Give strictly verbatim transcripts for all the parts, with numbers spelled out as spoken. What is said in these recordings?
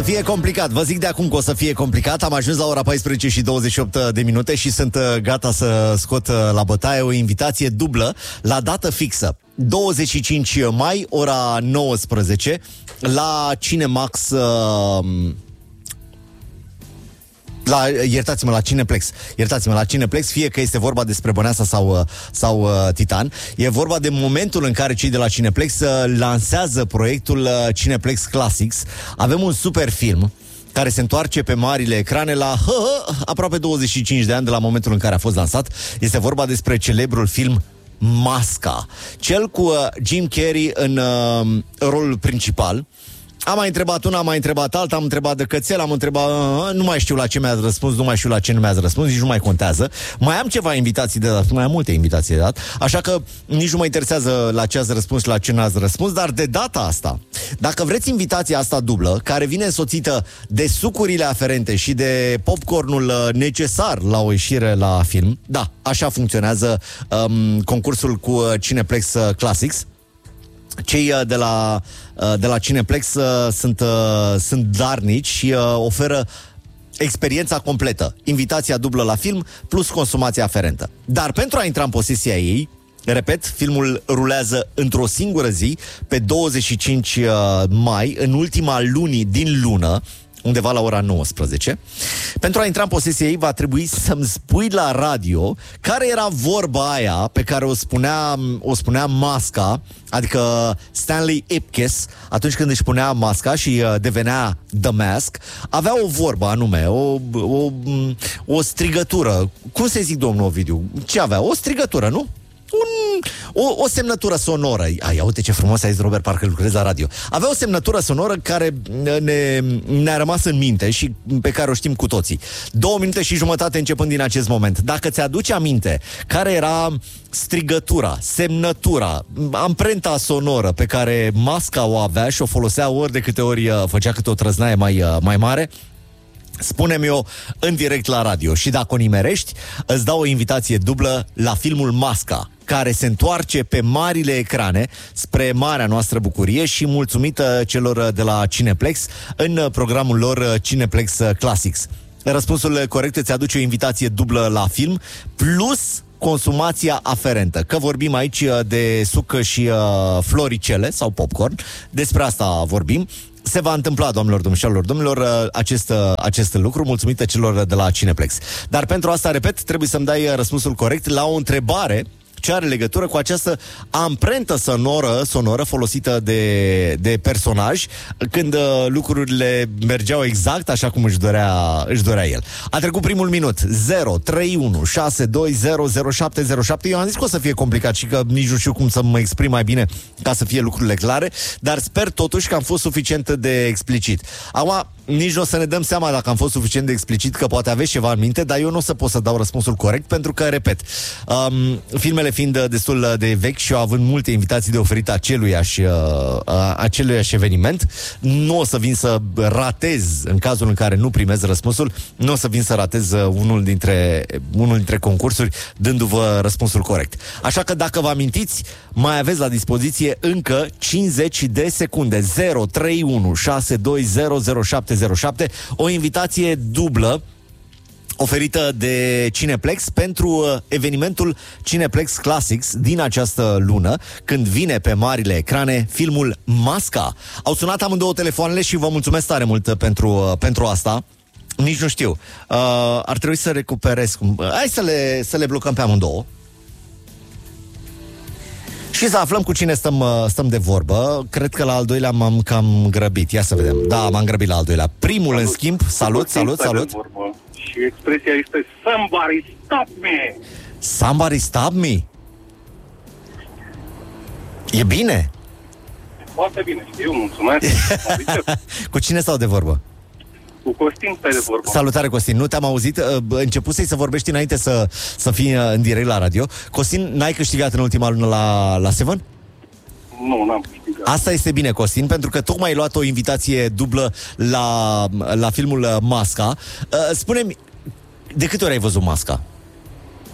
Fie complicat, vă zic de acum că o să fie complicat. Am ajuns la ora paisprezece și douăzeci și opt de minute și sunt gata să scot la bătaie o invitație dublă la dată fixă. douăzeci și cinci mai, ora nouăsprezece, la Cinemax... Uh, La, iertați-mă, la Cineplex. Iertați-mă, la Cineplex, fie că este vorba despre Băneasa sau, sau uh, Titan. E vorba de momentul în care cei de la Cineplex uh, lansează proiectul uh, Cineplex Classics. Avem un super film care se întoarce pe marile ecrane la hă, hă, aproape douăzeci și cinci de ani de la momentul în care a fost lansat. Este vorba despre celebrul film Masca, cel cu uh, Jim Carrey în uh, rolul principal. Am mai întrebat una, am mai întrebat alta, am întrebat de cățel, am întrebat... Uh, nu mai știu la ce mi-ați răspuns, nu mai știu la ce nu mi-ați răspuns, nici nu mai contează. Mai am ceva invitații de dat, mai am multe invitații de dat, așa că nici nu mă interesează la ce ați răspuns și la ce n-ați răspuns, dar de data asta, dacă vreți invitația asta dublă, care vine însoțită de sucurile aferente și de popcornul necesar la o ieșire la film, da, așa funcționează um, concursul cu Cineplex Classics. Cei de la, de la Cineplex sunt, sunt darnici și oferă experiența completă, invitația dublă la film plus consumația aferentă. Dar pentru a intra în posesia ei, repet, filmul rulează într-o singură zi, pe douăzeci și cinci mai, în ultima lunii din lună, undeva la ora nouăsprezece. Pentru a intra în posesia ei va trebui să-mi spui la radio care era vorba aia pe care o spunea, o spunea Masca, adică Stanley Ipkiss, atunci când își punea masca și uh, devenea The Mask. Avea o vorbă anume, o, o, o strigătură. Cum se zic, domnul Ovidiu? Ce avea? O strigătură, nu? Un, o, o semnătură sonoră. Ai, uite ce frumos ai zis, Robert, parcă lucrezi la radio. Avea o semnătură sonoră care ne, ne-a rămas în minte și pe care o știm cu toții. Două minute și jumătate începând din acest moment. Dacă ți-aduci aminte care era strigătura, semnătura, amprenta sonoră pe care Masca o avea și o folosea ori de câte ori făcea câte o trăznaie mai, mai mare, spune-mi eu în direct la radio. Și dacă o nimerești, îți dau o invitație dublă la filmul Masca, care se întoarce pe marile ecrane spre marea noastră bucurie și mulțumită celor de la Cineplex în programul lor Cineplex Classics. Răspunsul corect îți aduce o invitație dublă la film plus consumația aferentă. Că vorbim aici de suc și uh, floricele sau popcorn, despre asta vorbim. Se va întâmpla, doamnelor, domnișoarelor, domnilor, acest, acest lucru, mulțumită celor de la Cineplex. Dar pentru asta, repet, trebuie să-mi dai răspunsul corect la o întrebare ce are legătură cu această amprentă sonoră, sonoră folosită de, de personaj când uh, lucrurile mergeau exact așa cum își dorea, își dorea el. A trecut primul minut. zero trei unu șase doi zero zero șapte zero șapte. Eu am zis că o să fie complicat și că nici nu știu cum să mă exprim mai bine ca să fie lucrurile clare, dar sper totuși că am fost suficient de explicit. Acum, nici nu o să ne dăm seama dacă am fost suficient de explicit, că poate aveți ceva în minte, dar eu nu o să pot să dau răspunsul corect, pentru că, repet, um, filmele fiind destul de vechi și eu având multe invitații de oferit aceluiași, uh, aceluiași eveniment, nu o să vin să ratez, în cazul în care nu primez răspunsul, nu o să vin să ratez unul dintre, unul dintre concursuri dându-vă răspunsul corect. Așa că dacă vă amintiți, mai aveți la dispoziție încă cincizeci de secunde. Zero trei unu șase doi zero zero șapte zero șapte, o invitație dublă oferită de Cineplex pentru evenimentul Cineplex Classics din această lună, când vine pe marile ecrane filmul Masca. Au sunat amândouă telefoanele și vă mulțumesc tare mult pentru, pentru asta. Nici nu știu. Uh, ar trebui să recuperez. Hai să le, să le blocăm pe amândouă și să aflăm cu cine stăm, stăm de vorbă. Cred că la al doilea m-am cam grăbit. Ia să vedem. Da, m-am grăbit la al doilea. Primul, salut. În schimb, salut, salut, salut. Și expresia este somebody stop me. Somebody stop me? E bine? Foarte bine, știu, mulțumesc. Cu cine stau de vorbă? Cu Costin stai de vorbă. Salutare, Costin, nu te-am auzit. Începusei să vorbești înainte să, să fii în direct la radio. Costin, n-ai câștigat în ultima lună la, la Seven? Nu, n-am câștigat. Asta este bine, Costin, pentru că tocmai ai luat o invitație dublă la, la filmul Masca. Spune-mi, de câte ori ai văzut Masca?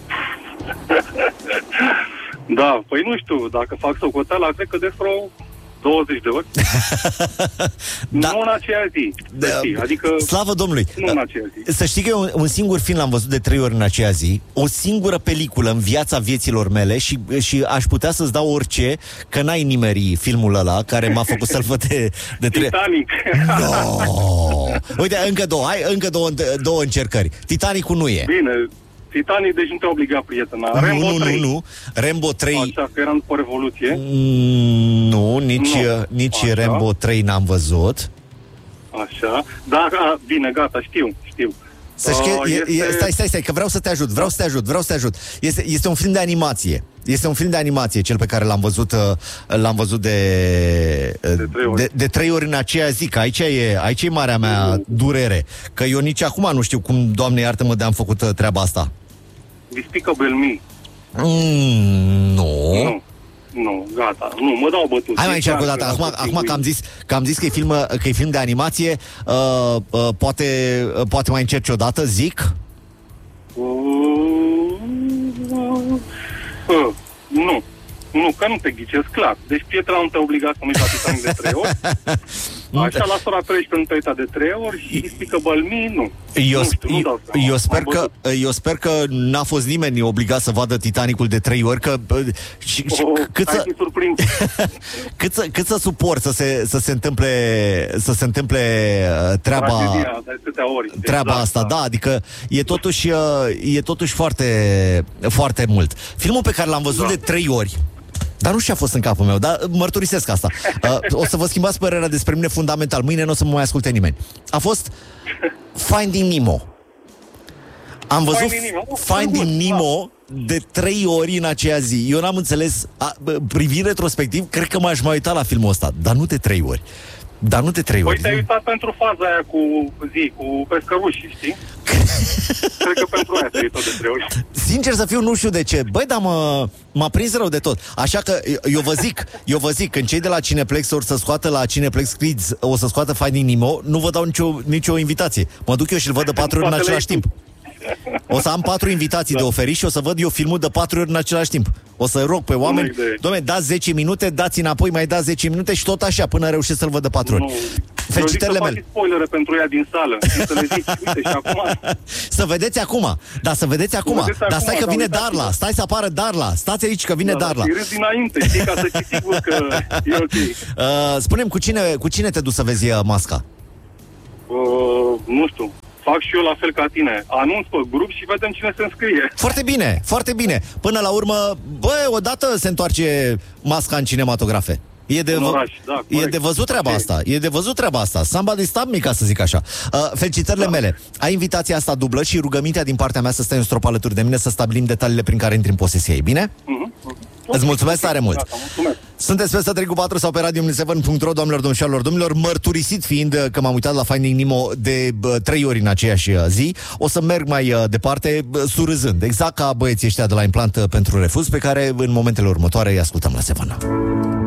Da, păi nu știu, dacă fac socoteala, cred că de vreo douăzeci de ori. Da. Nu în aceea zi. Da. Adică... Slavă Domnului! Nu în aceea zi. Să știi că eu un, un singur film l-am văzut de trei ori în aceea zi, o singură peliculă în viața vieților mele și, și aș putea să-ți dau orice, că n-ai nimeri filmul ăla care m-a făcut să-l văd de, de trei... Titanic! No! Uite, încă două, hai, încă două, două încercări. Titanicul nu e. Bine, Titanic, deci nu te obliga, prietena. Nu, Rambo nu, trei. nu, nu. Rambo trei... Așa, că eram după Revoluție. Mm, nu, nici, Nu. nici Așa. Rambo trei n-am văzut. Așa. Da, a, bine, gata, știu, știu. Să știi, Uh, e, este... e, stai, stai, stai, că vreau să te ajut, vreau să te ajut, vreau să te ajut. Este, este un film de animație. Este un film de animație, cel pe care l-am văzut, uh, l-am văzut de, uh, De trei ori. de, de trei ori în aceea zi, că aici e, aici e marea mea durere. Că eu nici acum nu știu cum, Doamne iartă-mă, de-am făcut uh, treaba asta. Despicable Me. Mm, nu. Nu. Nu, gata. Nu, mă dau bătut. Hai mai încerc o dată. Acum, acum că am zis că am zis că e film, că e film de animație, uh, uh, poate, uh, poate mai încerci o dată, zic. Uh, uh, uh, nu. Nu, că nu te ghicesc, clar. Deci Pietra nu te-a obligat să nu uiți la Titanic de trei ori. Așa, la sora treisprezece nu te-a uitat de trei ori și Despicable Me, nu. Eu, nu știu, nu dau seama. eu, sper M-am că, bătut. eu sper că n-a fost nimeni obligat să vadă Titanicul de trei ori, că bă, și, și Oh, cât, hai să, să-i surprind. cât, să, cât să suport să se, să se întâmple să se întâmple uh, treaba Tragedia de atâtea ori. treaba Exact, asta, da, adică e totuși uh, e totuși foarte foarte mult. Filmul pe care l-am văzut Da. de trei ori, dar nu știu ce a fost în capul meu, dar mărturisesc asta. Uh, o să vă schimbați părerea despre mine fundamental. Mâine nu o să mă mai asculte nimeni. A fost Finding Nemo. Am văzut Finding Nemo. Finding Da. Nemo de trei ori în aceea zi. Eu n-am înțeles, a, bă, privind retrospectiv, cred că m-aș mai uita la filmul ăsta, dar nu de trei ori. Dar nu de trei Păi ori. te-ai uitat pentru faza aia cu zi, cu pescăruși, știi? Cred că pentru aia te-ai uitat de trei ori. Sincer să fiu, nu știu de ce. Băi, dar mă, m-a prins rău de tot. Așa că eu, eu vă zic, eu vă zic, când cei de la Cineplex or să scoată la Cineplex Kids, o să scoată Finding Nemo, nu vă dau nicio, nicio invitație. Mă duc eu și îl văd de patru ori în același timp. O să am patru invitații da. de oferit și o să văd eu filmul de patru ori în același timp. O să rog pe oameni, dom'le, dați zece minute, dați înapoi, mai dați zece minute și tot așa, până reușesc să-l văd de patru ori. Nu. Felicitările eu zic mele. să faci spoilere pentru ea din sală. Și să le zici, uite, și acum... Să vedeți acum. Da, să vedeți acum. vedeți Dar acum, stai că dar vine uitați-vă. Darla. Stai să apară Darla. Stați aici că vine Da, Darla. și râzi dinainte, știi, ca să știi sigur că e ok. Uh, spune-mi, cu cine, cu cine te duci să vezi uh, Masca? Uh, nu știu. Fac și eu la fel ca tine. Anunț pe grup și vedem cine se înscrie. Foarte bine, foarte bine. Până la urmă, bă, odată se întoarce Masca în cinematografe. E de, În vă... oraș, da, e corect. de văzut treaba Ok. asta. E de văzut treaba asta. Somebody stop me, ca să zic așa. Uh, felicitările Da. mele. Ai invitația asta dublă și rugămintea din partea mea să stai în strop alături de mine să stabilim detaliile prin care intri în posesia ei. Bine? Uh-huh. Îți mulțumesc tare mult. Gata, mulțumesc. Sunteți pe trei cu patru sau pe radio seven punct ro, doamnelor, domnilor, domnilor, mărturisit fiind că m-am uitat la Finding Nemo de bă, trei ori în aceeași zi, o să merg mai uh, departe bă, surâzând, exact ca băieții ăștia de la Implant pentru Refuz, pe care în momentele următoare îi ascultăm la Seven.